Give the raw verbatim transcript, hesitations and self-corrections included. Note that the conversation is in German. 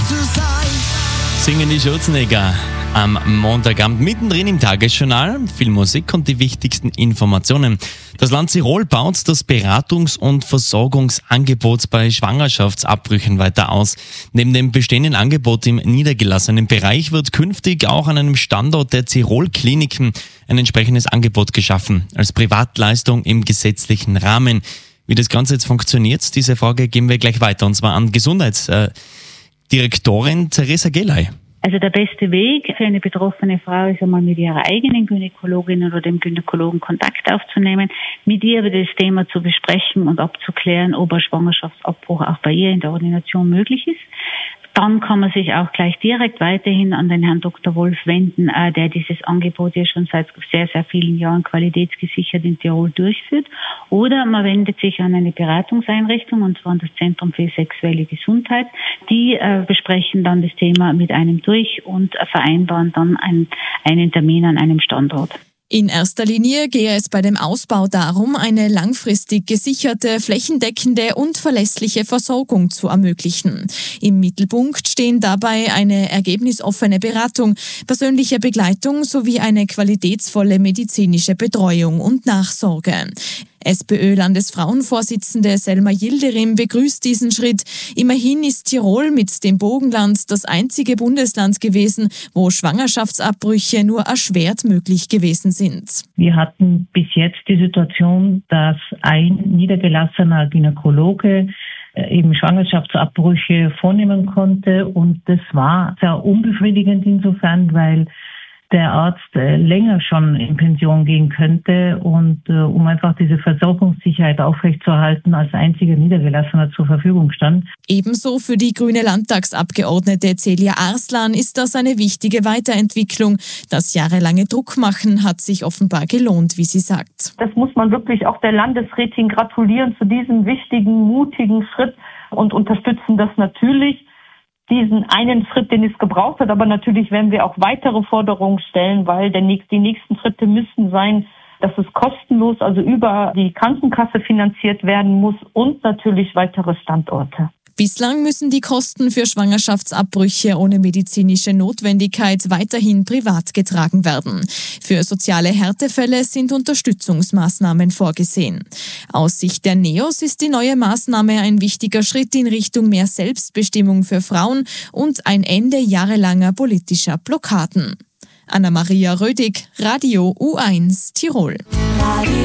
Singen die Schürzenegger am Montagabend mittendrin im Tagesjournal. Viel Musik und die wichtigsten Informationen. Das Land Tirol baut das Beratungs- und Versorgungsangebot bei Schwangerschaftsabbrüchen weiter aus. Neben dem bestehenden Angebot im niedergelassenen Bereich wird künftig auch an einem Standort der Tirol-Kliniken ein entsprechendes Angebot geschaffen, als Privatleistung im gesetzlichen Rahmen. Wie das Ganze jetzt funktioniert, diese Frage geben wir gleich weiter, und zwar an Gesundheitsdirektorin Theresa Gelay. Also der beste Weg für eine betroffene Frau ist einmal mit ihrer eigenen Gynäkologin oder dem Gynäkologen Kontakt aufzunehmen, mit ihr über das Thema zu besprechen und abzuklären, ob ein Schwangerschaftsabbruch auch bei ihr in der Ordination möglich ist. Dann kann man sich auch gleich direkt weiterhin an den Herrn Doktor Wolf wenden, der dieses Angebot ja schon seit sehr, sehr vielen Jahren qualitätsgesichert in Tirol durchführt. Oder man wendet sich an eine Beratungseinrichtung, und zwar an das Zentrum für sexuelle Gesundheit. Die äh, besprechen dann das Thema mit einem durch und äh, vereinbaren dann einen, einen Termin an einem Standort. In erster Linie gehe es bei dem Ausbau darum, eine langfristig gesicherte, flächendeckende und verlässliche Versorgung zu ermöglichen. Im Mittelpunkt stehen dabei eine ergebnisoffene Beratung, persönliche Begleitung sowie eine qualitätsvolle medizinische Betreuung und Nachsorge. SPÖ-Landesfrauenvorsitzende Selma Yildirim begrüßt diesen Schritt. Immerhin ist Tirol mit dem Burgenland das einzige Bundesland gewesen, wo Schwangerschaftsabbrüche nur erschwert möglich gewesen sind. Wir hatten bis jetzt die Situation, dass ein niedergelassener Gynäkologe eben Schwangerschaftsabbrüche vornehmen konnte, und das war sehr unbefriedigend insofern, weil der Arzt äh, länger schon in Pension gehen könnte und äh, um einfach diese Versorgungssicherheit aufrechtzuerhalten, als einziger Niedergelassener zur Verfügung stand. Ebenso für die grüne Landtagsabgeordnete Celia Arslan ist das eine wichtige Weiterentwicklung. Das jahrelange Druckmachen hat sich offenbar gelohnt, wie sie sagt. Das muss man wirklich auch der Landesrätin gratulieren zu diesem wichtigen, mutigen Schritt und unterstützen das natürlich. Diesen einen Schritt, den es gebraucht hat. Aber natürlich werden wir auch weitere Forderungen stellen, weil der nächste, die nächsten Schritte müssen sein, dass es kostenlos, also über die Krankenkasse finanziert werden muss, und natürlich weitere Standorte. Bislang müssen die Kosten für Schwangerschaftsabbrüche ohne medizinische Notwendigkeit weiterhin privat getragen werden. Für soziale Härtefälle sind Unterstützungsmaßnahmen vorgesehen. Aus Sicht der NEOS ist die neue Maßnahme ein wichtiger Schritt in Richtung mehr Selbstbestimmung für Frauen und ein Ende jahrelanger politischer Blockaden. Anna-Maria Rödig, Radio U eins, Tirol. Radio